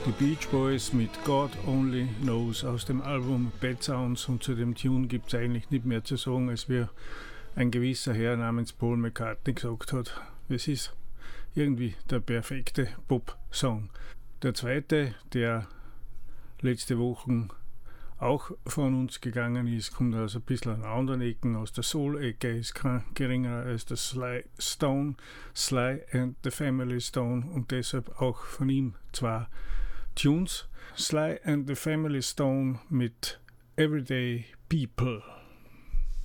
Die Beach Boys mit God Only Knows aus dem Album Bad Sounds, und zu dem Tune gibt es eigentlich nicht mehr zu sagen, als wie ein gewisser Herr namens Paul McCartney gesagt hat. Es ist irgendwie der perfekte Pop-Song. Der zweite, der letzte Woche auch von uns gegangen ist, kommt aus ein bisschen an anderen Ecken, aus der Soul-Ecke, ist kein geringer als der Sly Stone, Sly and the Family Stone, und deshalb auch von ihm zwei Tunes. Sly and the Family Stone mit Everyday People.